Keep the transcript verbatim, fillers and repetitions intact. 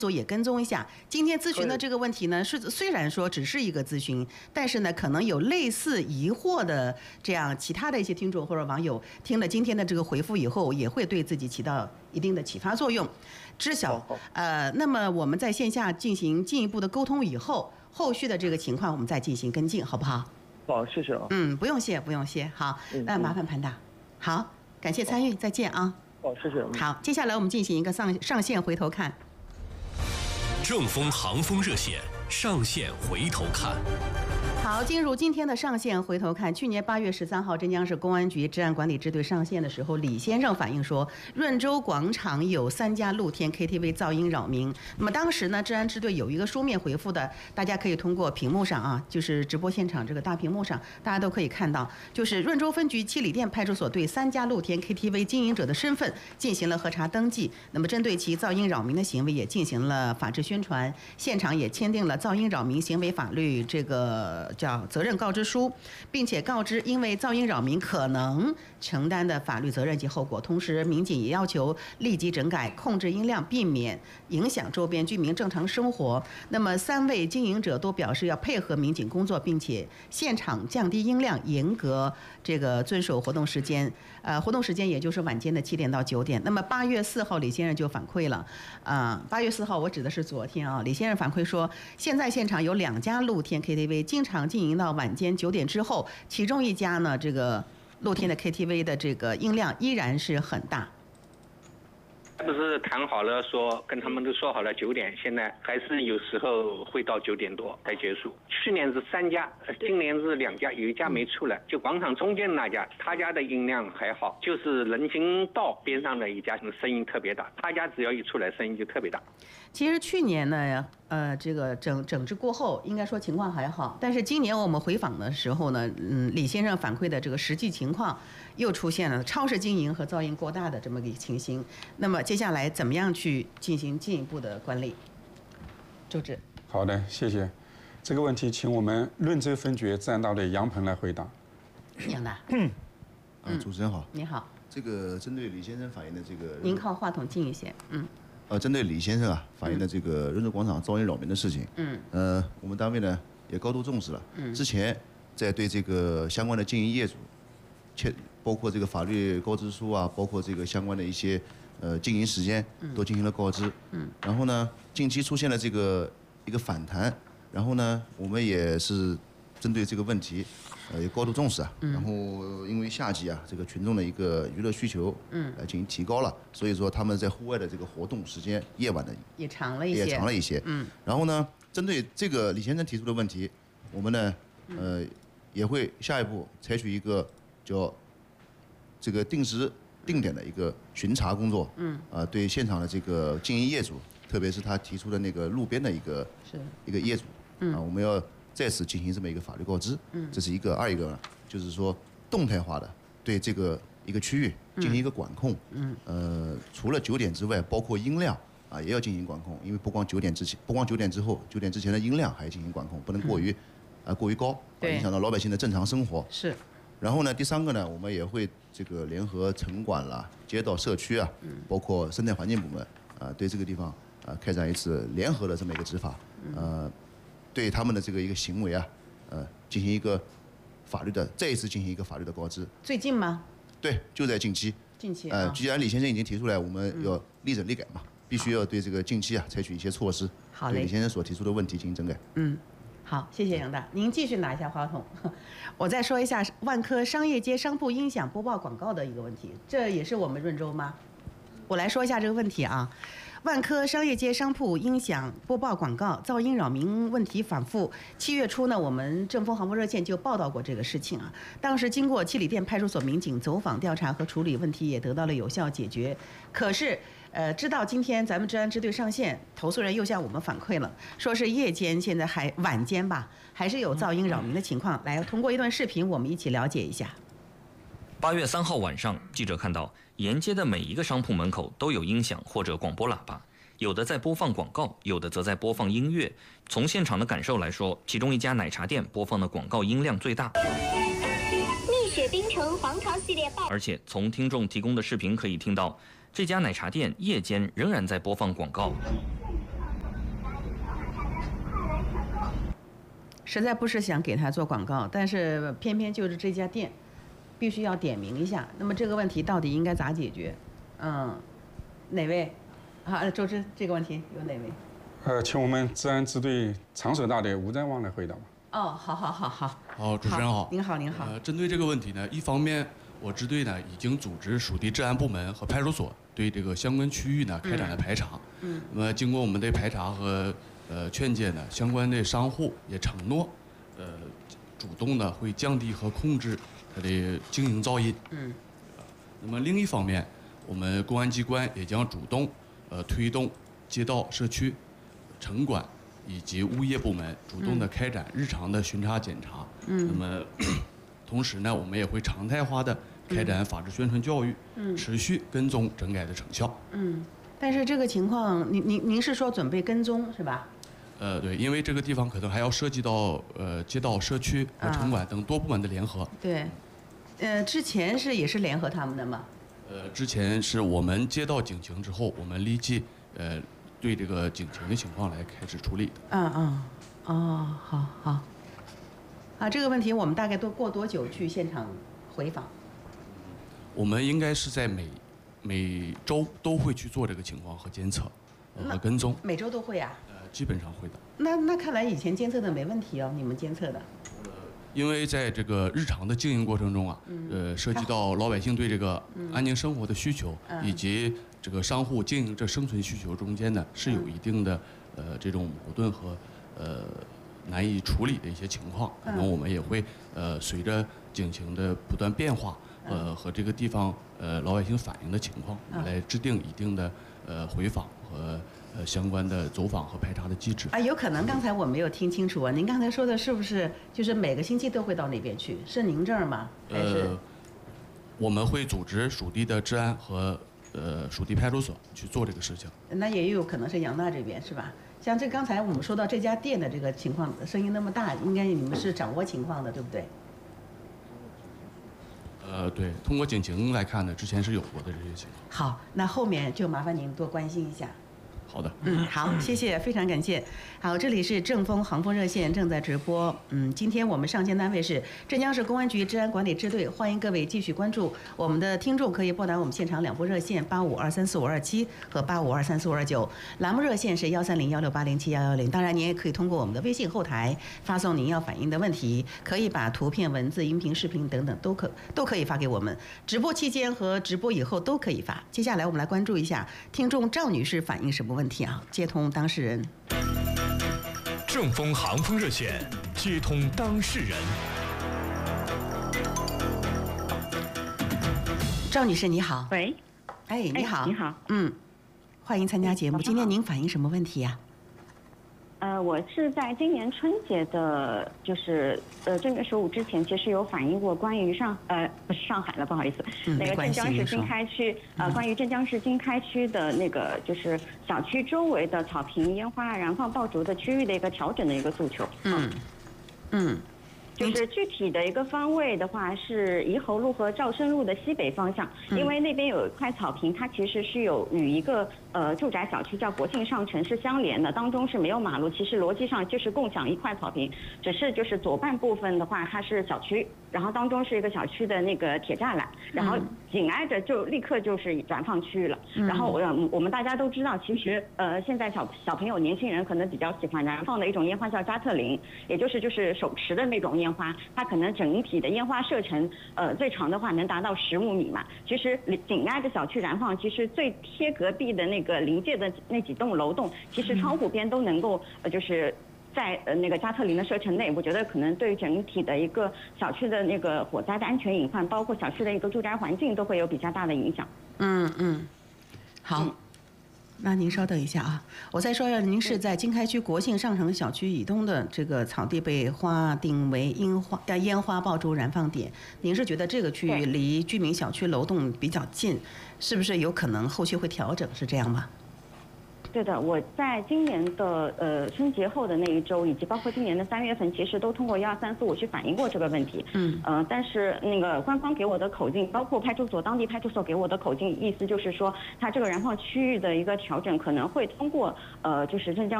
也跟踪一下。今天咨询的这个问题呢，是虽然说只是一个咨询，但是呢，可能有类似疑惑的这样其他的一些听众或者网友听了今天的这个回复以后，也会对自己起到一定的启发作用。知晓，呃，那么我们在线下进行进一步的沟通以后，后续的这个情况我们再进行跟进，好不好？ 好，谢谢啊。 嗯，不用谢，不用谢。好，那麻烦潘大。好，感谢参与，再见啊。 好，谢谢。 好，接下来我们进行一个上上线回头看。 正风航风热线上线回头看。 好，进入今天的上线回头看。去年八月十三号，镇江市公安局治安管理支队上线的时候，李先生反映说，润州广场有三家露天 K T V 噪音扰民。那么当时呢，治安支队有一个书面回复的，大家可以通过屏幕上啊，就是直播现场这个大屏幕上，大家都可以看到，就是润州分局七里店派出所对三家露天 K T V 经营者的身份进行了核查登记。那么针对其噪音扰民的行为也进行了法制宣传，现场也签订了噪音扰民行为法律这个叫责任告知书，并且告知因为噪音扰民可能承担的法律责任及后果。同时，民警也要求立即整改控制音量，避免影响周边居民正常生活。那么，三位经营者都表示要配合民警工作，并且现场降低音量，严格这个遵守活动时间。呃，活动时间也就是晚间的七点到九点。那么八月四号，李先生就反馈了，啊、呃，八月四号我指的是昨天啊，李先生反馈说，现在现场有两家露天 K T V， 经常经营到晚间九点之后，其中一家呢，这个露天的 K T V 的这个音量依然是很大。 不是谈好了说跟他们都说好了九点，现在还是有时候会到九点多才结束。去年是三家，今年是两家，有一家没出来，就广场中间那家，他家的音量还好，就是人行道边上的一家声音特别大，他家只要一出来声音就特别大。 其实去年呢，呃，这个整整治过后，应该说情况还好，但是今年我们回访的时候呢，嗯，李先生反馈的这个实际情况又出现了超市经营和噪音过大的这么一个情形。那么接下来怎么样去进行进一步的管理？周志。 好的，谢谢。这个问题请我们润州分局治安大队杨鹏来回答。 杨大。 嗯。啊，主持人好。 你好。 这个针对李先生反映的这个， 您靠话筒近一些。嗯。 呃，针对李先生啊反映的这个润州广场噪音扰民的事情，嗯，呃，我们单位呢也高度重视了。嗯。之前在对这个相关的经营业主，切包括这个法律告知书啊，包括这个相关的一些呃经营时间，都进行了告知。嗯。然后呢，近期出现了这个一个反弹，然后呢，我们也是针对这个问题，呃，也高度重视啊。嗯。然后因为夏季啊，这个群众的一个娱乐需求，嗯，来进行提高了，所以说他们在户外的这个活动时间，夜晚的也长了一些， 也长了一些。嗯。然后呢，针对这个李先生提出的问题，我们呢，呃，也会下一步采取一个叫这个定时定点的一个巡查工作。嗯。啊、呃，对现场的这个经营业主，特别是他提出的那个路边的一个是一个业主，嗯，啊，我们要再次进行这么一个法律告知。嗯。这是一个，二一个呢，就是说动态化的对这个一个区域进行一个管控。嗯。呃，除了九点之外，包括音量啊，也要进行管控，因为不光九点之前，不光九点之后，九点之前的音量还要进行管控，不能过于，啊、呃、过于高，影响到老百姓的正常生活。 是。 然后呢，第三个呢，我们也会这个联合城管啦、街道社区啊，包括生态环境部门啊，对这个地方啊开展一次联合的这么一个执法，呃，对他们的这个一个行为啊，呃，进行一个法律的再一次进行一个法律的告知。 最近吗？ 对，就在近期。 近期。 呃，既然李先生已经提出来，我们要立整立改嘛，必须要对这个近期啊采取一些措施， 好嘞， 对李先生所提出的问题进行整改。 嗯。好，谢谢杨大，您继续拿一下话筒。我再说一下万科商业街商铺音响播报广告的一个问题，这也是我们润州吗？我来说一下这个问题啊。万科商业街商铺音响播报广告噪音扰民问题反复。七月初呢，我们正风航风热线就报道过这个事情啊。当时经过七里店派出所民警走访调查和处理，问题也得到了有效解决。可是，呃，知道今天咱们治安支队上线，投诉人又向我们反馈了，说是夜间现在还晚间吧，还是有噪音扰民的情况。来，通过一段视频，我们一起了解一下。 八月三号晚上，记者看到沿街的每一个商铺门口都有音响或者广播喇叭，有的在播放广告，有的则在播放音乐。从现场的感受来说，其中一家奶茶店播放的广告音量最大。 蜜雪冰城黄桃系列爆。 而且从听众提供的视频可以听到，这家奶茶店夜间仍然在播放广告。 实在不是想给他做广告，但是偏偏就是这家店，必须要点名一下。那么这个问题到底应该咋解决？嗯，哪位？啊，周知这个问题有哪位？ 呃，请我们治安支队长手大队吴占旺来回答吧。 哦，好好好好。 好，主持人好。 您好，您好。 呃，针对这个问题呢，一方面我支队呢已经组织属地治安部门和派出所对这个相关区域呢开展了排查。嗯。那么经过我们的排查和呃劝诫呢，相关的商户也承诺，呃，主动的会降低和控制它的经营噪音。嗯。那么另一方面，我们公安机关也将主动呃推动街道、社区、城管以及物业部门主动的开展日常的巡查检查。嗯。那么，同时呢，我们也会常态化的开展法治宣传教育，嗯，持续跟踪整改的成效。 嗯。但是这个情况，您您您是说准备跟踪是吧？ 呃，对，因为这个地方可能还要涉及到呃街道、社区和城管等多部门的联合。 对。呃，之前是也是联合他们的吗？ 呃，之前是我们接到警情之后，我们立即呃对这个警情的情况来开始处理的。 嗯嗯，哦，好好。啊，这个问题我们大概都过多久去现场回访？ 我们应该是在每每周都会去做这个情况和监测呃和跟踪。 每周都会啊？ 呃，基本上会的。 那那看来以前监测的没问题哦，你们监测的。 因为在这个日常的经营过程中啊，呃，涉及到老百姓对这个安宁生活的需求，以及这个商户经营这生存需求中间呢，是有一定的呃这种矛盾和呃难以处理的一些情况。可能我们也会呃随着警情的不断变化，呃和这个地方呃老百姓反映的情况，来制定一定的呃回访和。呃，相关的走访和排查的机制啊，有可能刚才我没有听清楚啊。您刚才说的是不是就是每个星期都会到那边去？是您这儿吗？还是？ 呃，我们会组织属地的治安和呃属地派出所去做这个事情。 那也有可能是杨大这边是吧？像这刚才我们说到这家店的这个情况，声音那么大，应该你们是掌握情况的，对不对？ 呃，对，通过警情来看呢，之前是有过的这些情况。 好，那后面就麻烦您多关心一下。 好的， 嗯，好，谢谢，非常感谢。好，这里是正风航风热线正在直播。嗯，今天我们上线单位是镇江市公安局治安管理支队，欢迎各位继续关注。我们的听众可以拨打我们现场两部热线八五二三四五二七和八五二三四五二九，栏目热线是幺三零幺六八零七幺幺零。当然，您也可以通过我们的微信后台发送您要反映的问题，可以把图片、文字、音频、视频等等都可都可以发给我们。直播期间和直播以后都可以发。接下来我们来关注一下听众赵女士反映什么问题。问题啊，接通当事人。 正风航风热线接通当事人。 赵女士你好。 喂。 哎，你好。 哎、你好。 嗯，欢迎参加节目。今天您反映什么问题呀、 啊？呃，我是在今年春节的，就是呃正月十五之前，其实有反映过关于上呃不是上海了，不好意思， 嗯、 那个镇江市经开区呃、嗯、关于镇江市经开区的那个就是小区周围的草坪、烟花燃放爆竹的区域的一个调整的一个诉求。 嗯嗯。 就是具体的一个方位的话，是宜侯路和赵生路的西北方向，因为那边有一块草坪，它其实是有与一个呃住宅小区叫国庆上城是相连的，当中是没有马路，其实逻辑上就是共享一块草坪，只是就是左半部分的话它是小区，然后当中是一个小区的那个铁栅栏，然后紧挨着就立刻就是燃放区域了。然后我我们大家都知道，其实呃现在小小朋友、年轻人可能比较喜欢燃放的一种烟花叫加特林，也就是就是手持的那种烟花，它可能整体的烟花射程呃最长的话能达到十五米嘛。其实紧挨着小区燃放，其实最贴隔壁的那个临界的那几栋楼栋，其实窗户边都能够呃就是在呃那个加特林的射程内，我觉得可能对整体的一个小区的那个火灾的安全隐患，包括小区的一个住宅环境都会有比较大的影响。 嗯嗯，好。嗯，那您稍等一下啊，我再说一下，您是在经开区国庆上城小区以东的这个草地被划定为烟花呃烟花爆竹燃放点，您是觉得这个区域离居民小区楼栋比较近，是不是有可能后续会调整？是这样吗？ 对的，我在今年的呃春节后的那一周，以及包括今年的三月份，其实都通过一二三四五去反映过这个问题。嗯。呃，但是那个官方给我的口径，包括派出所当地派出所给我的口径，意思就是说，它这个燃放区域的一个调整可能会通过呃，就是镇江